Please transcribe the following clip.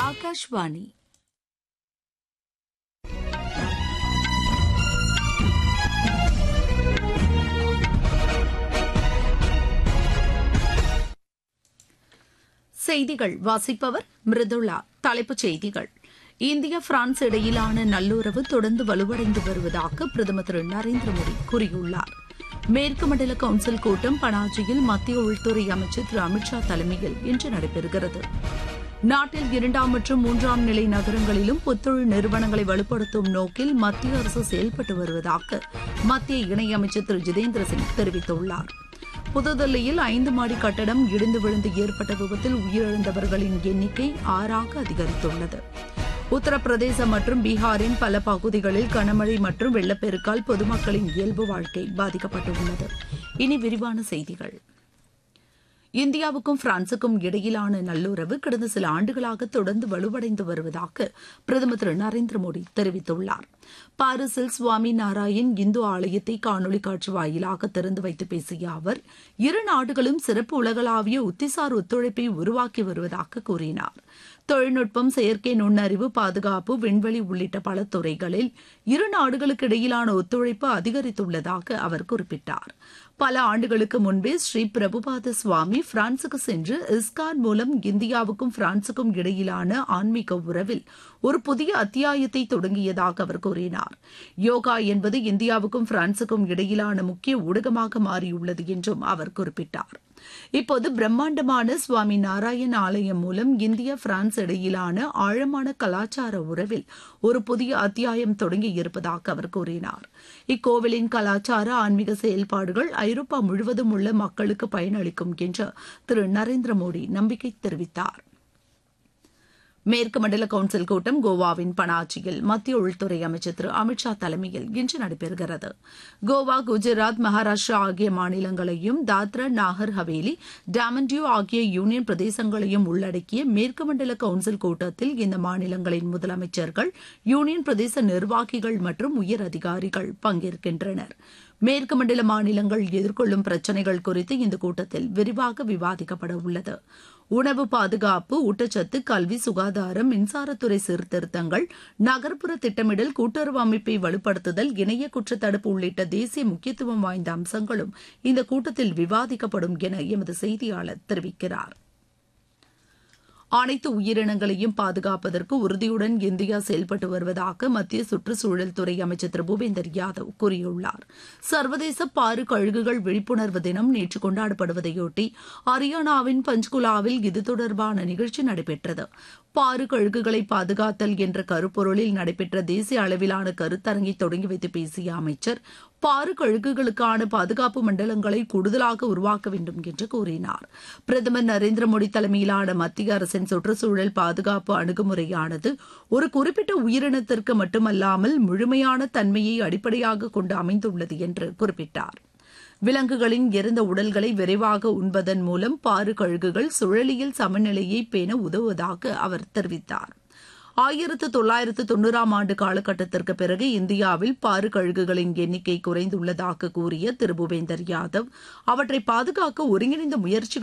ஆகாஷ்வாணி செய்திகள் வாசிப்பவர் மிருதுளா. தலைப்புச் செய்திகள்: இந்தியா பிரான்ஸ் இடையிலான நல்லுறவு தொடர்ந்து வலுவடைந்து வருவதாக பிரதமர் திரு நரேந்திர மோடி கூறியுள்ளார். மேற்கு மண்டல கவுன்சில் கூட்டம் பனாஜியில் மத்திய உள்துறை அமைச்சர் திரு அமித் ஷா தலைமையில் இன்று நடைபெறுகிறது. நாட்டில் 2ஆம் மற்றும் 3ஆம் நிலை நகரங்களிலும் புத்தொழில் நிறுவனங்களை வலுப்படுத்தும் நோக்கில் மத்திய அரசு செயல்பட்டு வருவதாக மத்திய இணையமைச்சர் திரு ஜிதேந்திர சிங் தெரிவித்துள்ளார். புதுதில்லியில் 5 மாடி கட்டடம் இடிந்து விழுந்து ஏற்பட்ட விபத்தில் உயிரிழந்தவர்களின் எண்ணிக்கை 6ஆக அதிகரித்துள்ளது. உத்தரப்பிரதேசம் மற்றும் பீகாரின் பல பகுதிகளில் கனமழை மற்றும் வெள்ளப்பெருக்கால் பொதுமக்களின் இயல்பு வாழ்க்கை பாதிக்கப்பட்டுள்ளது. இனி விரிவான செய்திகள். இந்தியாவுக்கும் பிரான்சுக்கும் இடையிலான நல்லுறவு கடந்த சில ஆண்டுகளாக தொடர்ந்து வலுவடைந்து வருவதாக பிரதமர் திரு நரேந்திர மோடி தெரிவித்துள்ளார். பாரிஸில் சுவாமி நாராயண் இந்து ஆலயத்தை காணொலி காட்சி வாயிலாக திறந்து வைத்து பேசிய அவர், இரு நாடுகளும் சிறப்பு உலகளாவிய உத்திசார் ஒத்துழைப்பை உருவாக்கி வருவதாக கூறினார். தொழில்நுட்பம், செயற்கை நுண்ணறிவு, பாதுகாப்பு, விண்வெளி உள்ளிட்ட பல துறைகளில் இரு நாடுகளுக்கு இடையிலான ஒத்துழைப்பு அதிகரித்துள்ளதாக அவர் குறிப்பிட்டார். பல ஆண்டுகளுக்கு முன்பே ஸ்ரீ பிரபுபாத சுவாமி பிரான்சுக்கு சென்று இஸ்கான் மூலம் இந்தியாவுக்கும் பிரான்சுக்கும் இடையிலான ஆன்மீக உறவில் ஒரு புதிய அத்தியாயத்தை தொடங்கியதாக அவர் கூறினார். யோகா என்பது இந்தியாவுக்கும் பிரான்சுக்கும் இடையிலான முக்கிய ஊடகமாக மாறியுள்ளது என்றும் அவர் குறிப்பிட்டார். இப்போது பிரம்மாண்டமான சுவாமி நாராயண் ஆலயம் மூலம் இந்தியா பிரான்ஸ் இடையிலான ஆழமான கலாச்சார உறவில் ஒரு புதிய அத்தியாயம் தொடங்கியிருப்பதாக அவர் கூறினார். இக்கோவிலின் கலாச்சார ஆன்மீக செயல்பாடுகள் ஐரோப்பா முழுவதும் உள்ள மக்களுக்கு பயனளிக்கும் என்று திரு நரேந்திர மோடி நம்பிக்கை தெரிவித்தார். மேற்கு மண்டல கவுன்சில் கூட்டம் கோவாவின் பனாஜியில் மத்திய உள்துறை அமைச்சர் திரு அமித் ஷா தலைமையில் இன்று நடைபெறுகிறது. கோவா, குஜராத், மகாராஷ்டிரா ஆகிய மாநிலங்களையும் தாத்ரா, நாகர் ஹவேலி, டாமன் டியூ ஆகிய யூனியன் பிரதேசங்களையும் உள்ளடக்கிய மேற்கு மண்டல கவுன்சில் கூட்டத்தில் இந்த மாநிலங்களின் முதலமைச்சர்கள், யூனியன் பிரதேச நிர்வாகிகள் மற்றும் உயர் அதிகாரிகள் பங்கேற்கின்றனர். மேற்கு மண்டல மாநிலங்கள் எதிர்கொள்ளும் பிரச்சினைகள் குறித்து இந்த கூட்டத்தில் விரிவாக விவாதிக்கப்பட உள்ளது. உணவு பாதுகாப்பு, ஊட்டச்சத்து, கல்வி, சுகாதாரம், மின்சாரத்துறை சீர்திருத்தங்கள், நகர்ப்புற திட்டமிடல், கூட்டுறவு அமைப்பை வலுப்படுத்துதல், இணைய குற்றத்தடுப்பு உள்ளிட்ட தேசிய முக்கியத்துவம் வாய்ந்த அம்சங்களும் இந்த கூட்டத்தில் விவாதிக்கப்படும் என எமது செய்தியாளர் தெரிவிக்கிறார். அனைத்து உயிரினங்களையும் பாதுகாப்பதற்கு உறுதியுடன் இந்தியா செயல்பட்டு வருவதாக மத்திய சுற்றுச்சூழல் துறை அமைச்சர் திரு பூபேந்தர் யாதவ் கூறியுள்ளார். சர்வதேச பாரு கழுகுகள் விழிப்புணர்வு தினம் நேற்று கொண்டாடப்படுவதையொட்டி ஹரியானாவின் பஞ்ச்குலாவில் இது தொடர்பான நிகழ்ச்சி நடைபெற்றது. பாரு கழுகுகளை பாதுகாத்தல் என்ற கருப்பொருளில் நடைபெற்ற தேசிய அளவிலான கருத்தரங்கை தொடங்கி வைத்து பேசிய அமைச்சர், பாரு கழுகுகளுக்கான பாதுகாப்பு மண்டலங்களை கூடுதலாக உருவாக்க வேண்டும் என்று கூறினார். பிரதமர் நரேந்திர மோடி தலைமையிலான மத்திய அரசின் சுற்றுச்சூழல் பாதுகாப்பு அணுகுமுறையானது ஒரு குறிப்பிட்ட உயிரினத்திற்கு மட்டுமல்லாமல் முழுமையான தன்மையை அடிப்படையாக கொண்டு அமைந்துள்ளது என்று குறிப்பிட்டார். விலங்குகளின் இறந்த உடல்களை விரைவாக உண்பதன் மூலம் பாரு கழுகுகள் சுழலியல் சமநிலையை பேண உதவுவதாக அவர் தெரிவித்தார். 1990ஆம் ஆண்டு காலகட்டத்திற்கு பிறகு இந்தியாவில் பாரு கழுகுகளின் எண்ணிக்கை குறைந்துள்ளதாக கூறிய திரு பூபேந்தர் யாதவ், அவற்றை பாதுகாக்க ஒருங்கிணைந்த முயற்சிகள்